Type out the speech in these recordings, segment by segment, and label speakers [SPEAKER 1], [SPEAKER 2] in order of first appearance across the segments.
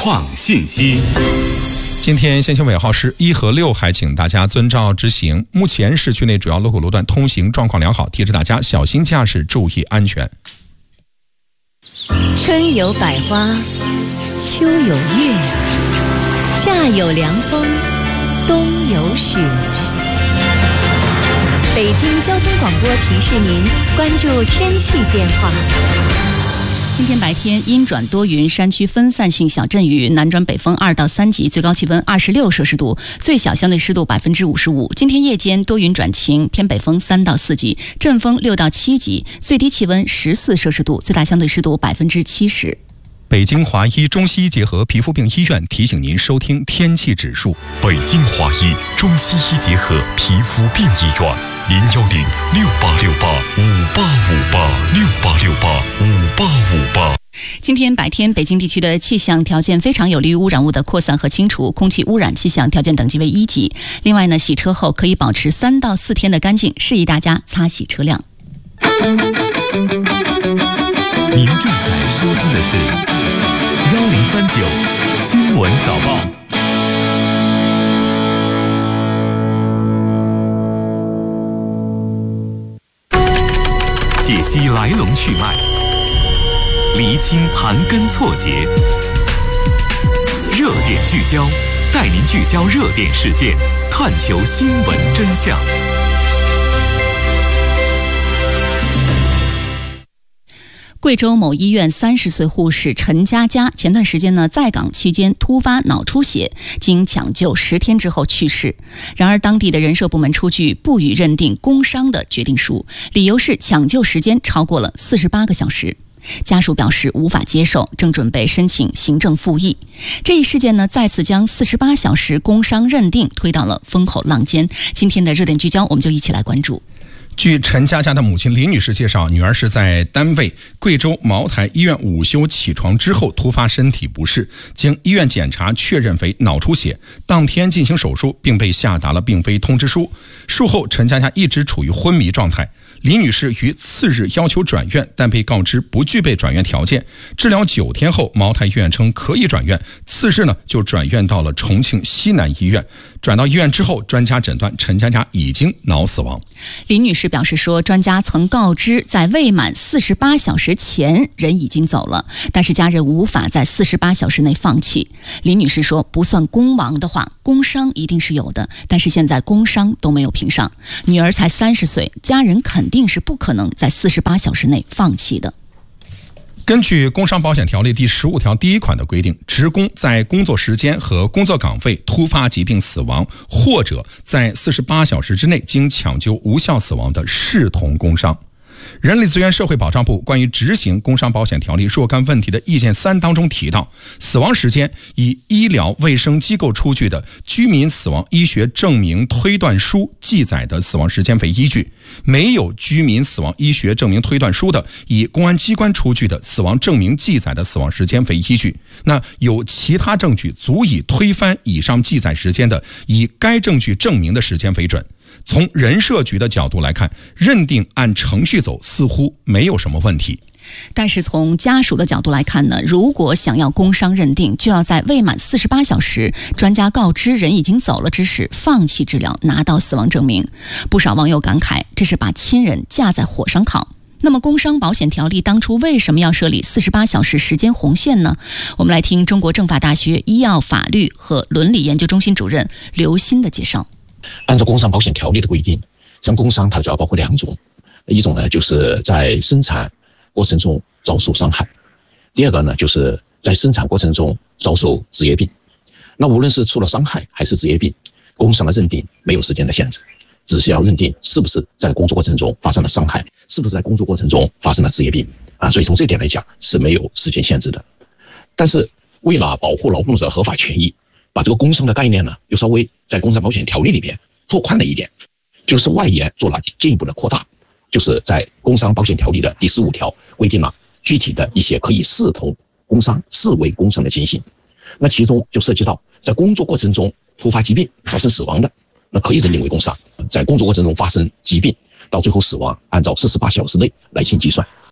[SPEAKER 1] 创信息。
[SPEAKER 2] 今天限行尾号是1和6，还请大家遵照执行。目前市区内主要路口路段通行状况良好，提示大家小心驾驶，注意安全。
[SPEAKER 3] 春有百花，秋有月，夏有凉风，冬有雪。北京交通广播提示您关注天气变化。
[SPEAKER 4] 今天白天阴转多云，山区分散性小阵雨，南转北风2到3级，最高气温26摄氏度，最小相对湿度55%。今天夜间多云转晴，偏北风3到4级，阵风6到7级，最低气温14摄氏度，最大相对湿度70%。
[SPEAKER 2] 北京华医中西医结合皮肤病医院提醒您收听天气指数。
[SPEAKER 5] 北京华医中西医结合皮肤病医院，0106868585858，68685858。
[SPEAKER 4] 今天白天，北京地区的气象条件非常有利于污染物的扩散和清除，空气污染气象条件等级为1级。另外呢，洗车后可以保持3到4天的干净，适宜大家擦洗车辆。
[SPEAKER 5] 您正在收听的是1039新闻早报。解析来龙去脉，厘清盘根错节，热点聚焦，带您聚焦热点事件，探求新闻真相。
[SPEAKER 4] 贵州某医院30岁护士陈佳佳前段时间呢在岗期间突发脑出血，经抢救10天之后去世。然而当地的人社部门出具不予认定工伤的决定书，理由是抢救时间超过了48个小时。家属表示无法接受，正准备申请行政复议。这一事件呢再次将48小时工伤认定推到了风口浪尖。今天的热点聚焦，我们就一起来关注。
[SPEAKER 2] 据陈佳佳的母亲林女士介绍，女儿是在单位贵州茅台医院午休起床之后突发身体不适，经医院检查确认为脑出血，当天进行手术，并被下达了病危通知书。术后陈佳佳一直处于昏迷状态。林女士于次日要求转院，但被告知不具备转院条件。治疗9天后，茅台医院称可以转院，次日呢就转院到了重庆西南医院。转到医院之后，专家诊断陈佳佳已经脑死亡。
[SPEAKER 4] 林女士表示说，专家曾告知在未满48小时前人已经走了，但是家人无法在48小时内放弃。林女士说，不算工亡的话，工伤一定是有的，但是现在工伤都没有评上。女儿才30岁，家人肯定是不可能在48小时内放弃的。
[SPEAKER 2] 根据工伤保险条例第15条第1款的规定，职工在工作时间和工作岗位突发疾病死亡，或者在48小时之内经抢救无效死亡的，视同工伤。人力资源社会保障部关于执行工伤保险条例若干问题的意见3当中提到，死亡时间以医疗卫生机构出具的居民死亡医学证明推断书记载的死亡时间为依据，没有居民死亡医学证明推断书的，以公安机关出具的死亡证明记载的死亡时间为依据。那有其他证据足以推翻以上记载时间的，以该证据证明的时间为准。从人社局的角度来看，认定按程序走似乎没有什么问题。
[SPEAKER 4] 但是从家属的角度来看呢，如果想要工伤认定，就要在未满48小时，专家告知人已经走了之时放弃治疗，拿到死亡证明。不少网友感慨，这是把亲人架在火上烤。那么工伤保险条例当初为什么要设立48小时时间红线呢？我们来听中国政法大学医药法律和伦理研究中心主任刘鑫的介绍。
[SPEAKER 6] 按照工伤保险条例的规定，像工伤它主要包括2种，一种呢就是在生产过程中遭受伤害，第二个呢就是在生产过程中遭受职业病。那无论是出了伤害还是职业病，工伤的认定没有时间的限制，只需要认定是不是在工作过程中发生了伤害，是不是在工作过程中发生了职业病所以从这点来讲是没有时间限制的。但是为了保护劳动者合法权益，把这个工伤的概念呢又稍微在工伤保险条例里边拓宽了一点，就是外延做了进一步的扩大，就是在工伤保险条例的第15条规定了具体的一些可以视同工伤视为工伤的情形。那其中就涉及到在工作过程中突发疾病造成死亡的，那可以认定为工伤。在工作过程中发生疾病到最后死亡，按照48小时内来进行计算。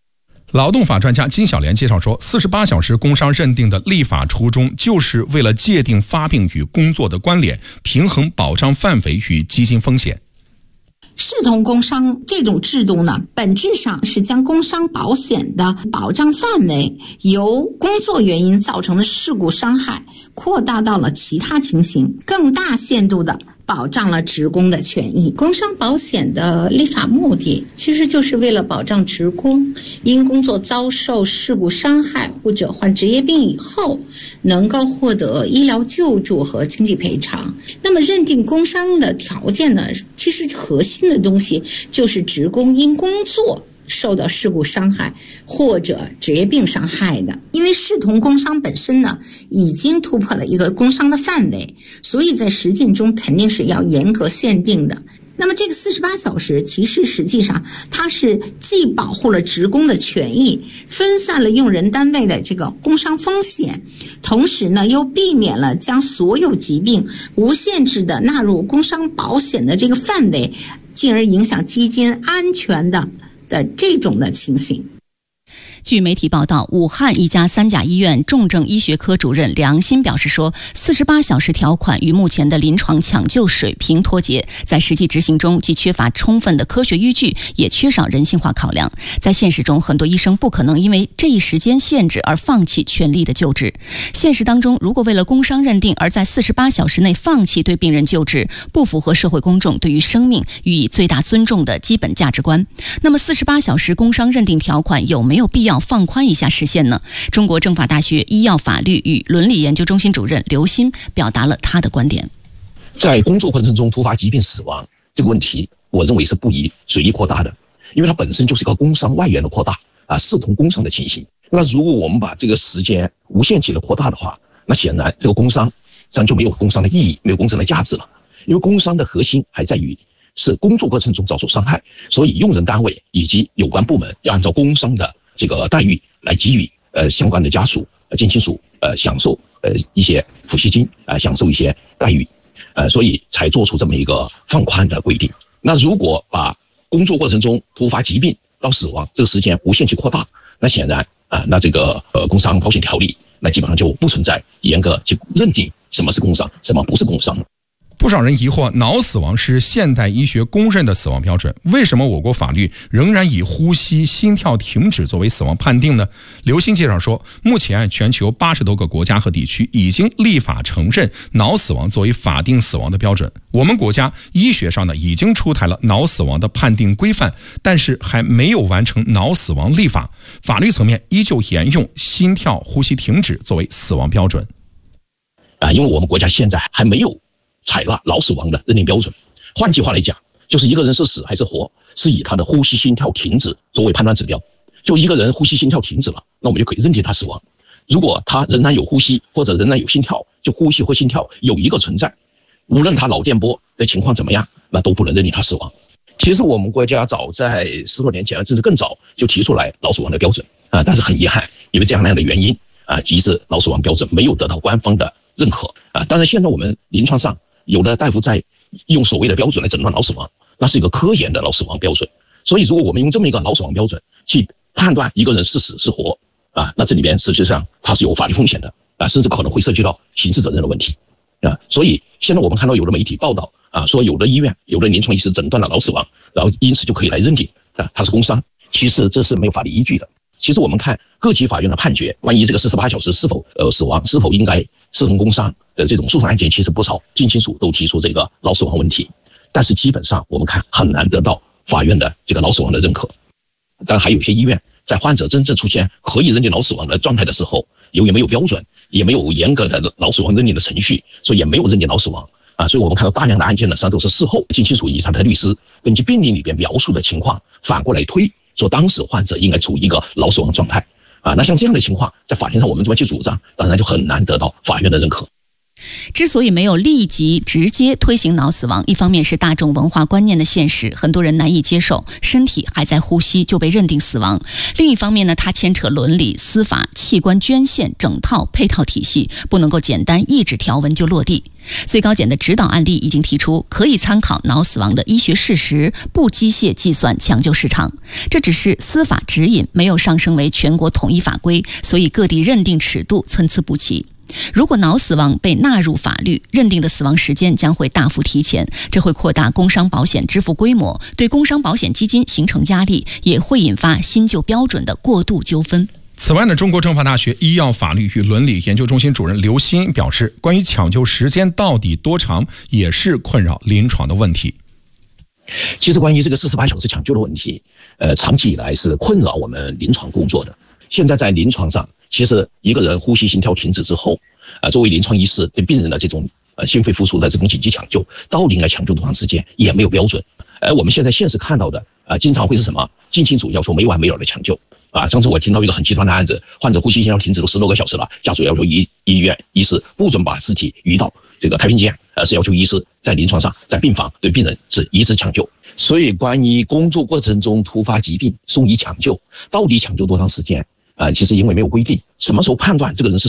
[SPEAKER 2] 劳动法专家金小莲介绍说，48小时工伤认定的立法初衷，就是为了界定发病与工作的关联，平衡保障范围与基金风险。
[SPEAKER 1] 视同工伤这种制度呢，本质上是将工伤保险的保障范围由工作原因造成的事故伤害扩大到了其他情形，更大限度的保障了职工的权益。工伤保险的立法目的其实就是为了保障职工因工作遭受事故伤害或者患职业病以后能够获得医疗救助和经济赔偿。那么认定工伤的条件呢，其实核心的东西就是职工因工作受到事故伤害或者职业病伤害的。因为视同工伤本身呢，已经突破了一个工伤的范围，所以在实践中肯定是要严格限定的。那么这个48小时其实实际上它是既保护了职工的权益，分散了用人单位的这个工伤风险，同时呢又避免了将所有疾病无限制的纳入工伤保险的这个范围，进而影响基金安全的这种的情形。
[SPEAKER 4] 据媒体报道，武汉一家3甲医院重症医学科主任梁鑫表示说，48小时条款与目前的临床抢救水平脱节，在实际执行中既缺乏充分的科学依据，也缺少人性化考量。在现实中，很多医生不可能因为这一时间限制而放弃全力的救治。现实当中，如果为了工伤认定而在48小时内放弃对病人救治，不符合社会公众对于生命予以最大尊重的基本价值观。那么48小时工伤认定条款有没有必要放宽一下视线呢？中国政法大学医药法律与伦理研究中心主任刘鑫表达了他的观点。
[SPEAKER 6] 在工作过程中突发疾病死亡这个问题，我认为是不宜随意扩大的，因为它本身就是一个工伤外延的扩大视同工伤的情形。那如果我们把这个时间无限期的扩大的话，那显然这个工伤这样就没有工伤的意义，没有工伤的价值了。因为工伤的核心还在于是工作过程中遭受伤害，所以用人单位以及有关部门要按照工伤的这个待遇来给予相关的家属近亲属享受一些抚恤金享受一些待遇所以才做出这么一个放宽的规定。那如果把工作过程中突发疾病到死亡这个时间无限期扩大，那显然那这个工伤保险条例那基本上就不存在严格去认定什么是工伤，什么不是工伤。
[SPEAKER 2] 不少人疑惑，脑死亡是现代医学公认的死亡标准，为什么我国法律仍然以呼吸、心跳停止作为死亡判定呢？刘鑫介绍说，目前全球80多个国家和地区已经立法承认脑死亡作为法定死亡的标准。我们国家医学上呢已经出台了脑死亡的判定规范，但是还没有完成脑死亡立法，法律层面依旧沿用心跳、呼吸停止作为死亡标准。
[SPEAKER 6] 因为我们国家现在还没有采纳脑死亡的认定标准，换句话来讲，就是一个人是死还是活，是以他的呼吸心跳停止作为判断指标。就一个人呼吸心跳停止了，那我们就可以认定他死亡。如果他仍然有呼吸或者仍然有心跳，就呼吸或心跳有一个存在，无论他脑电波的情况怎么样，那都不能认定他死亡。其实我们国家早在10多年前甚至更早就提出来脑死亡的标准但是很遗憾，因为这样那样的原因一直脑死亡标准没有得到官方的认可当然现在我们临床上有的大夫在用所谓的标准来诊断脑死亡，那是一个科研的脑死亡标准。所以如果我们用这么一个脑死亡标准去判断一个人是死是活那这里边实际上它是有法律风险的甚至可能会涉及到刑事责任的问题所以现在我们看到有的媒体报道说有的医院有的临床医师诊断了脑死亡，然后因此就可以来认定它是工伤，其实这是没有法律依据的。其实我们看各级法院的判决，关于这个48小时是否死亡，是否应该视同工伤的这种诉讼案件，其实不少近亲属都提出这个脑死亡问题，但是基本上我们看很难得到法院的这个脑死亡的认可。当然还有些医院在患者真正出现可以认定脑死亡的状态的时候，由于没有标准，也没有严格的脑死亡认定的程序，所以也没有认定脑死亡所以我们看到大量的案件呢，实际上都是事后近亲属以及他的律师根据病例里边描述的情况反过来推，说当时患者应该处于一个脑死亡状态那像这样的情况在法庭上我们这边去主张，当然就很难得到法院的认可。
[SPEAKER 4] 之所以没有立即直接推行脑死亡，一方面是大众文化观念的现实，很多人难以接受身体还在呼吸就被认定死亡；另一方面呢，它牵扯伦理、司法、器官捐献整套配套体系，不能够简单一纸条文就落地。最高检的指导案例已经提出，可以参考脑死亡的医学事实，不机械计算抢救时长。这只是司法指引，没有上升为全国统一法规，所以各地认定尺度参差不齐。如果脑死亡被纳入法律，认定的死亡时间将会大幅提前，这会扩大工伤保险支付规模，对工伤保险基金形成压力，也会引发新旧标准的过度纠纷。
[SPEAKER 2] 此外呢，中国政法大学医药法律与伦理研究中心主任刘鑫表示，关于抢救时间到底多长，也是困扰临床的问题。
[SPEAKER 6] 其实关于这个48小时抢救的问题，长期以来是困扰我们临床工作的。现在在临床上，其实一个人呼吸心跳停止之后，作为临床医师对病人的这种心肺复苏的这种紧急抢救，到底应该抢救多长时间也没有标准。我们现在现实看到的经常会是什么？进亲属要求没完没了的抢救。上次我听到一个很极端的案子，患者呼吸心跳停止都10多个小时了，家属要求医院医师不准把尸体移到这个太平间，是要求医师在临床上在病房对病人是一直抢救。所以关于工作过程中突发疾病送医抢救，到底抢救多长时间？其实因为没有规定，什么时候判断这个人是